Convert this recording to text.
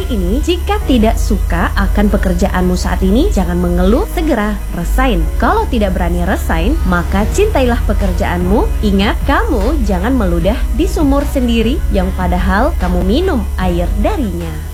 kali ini, jika tidak suka akan pekerjaanmu saat ini, jangan mengeluh, segera resign. Kalau tidak berani resign, maka cintailah pekerjaanmu. Ingat, kamu jangan meludah di sumur sendiri yang padahal kamu minum air darinya.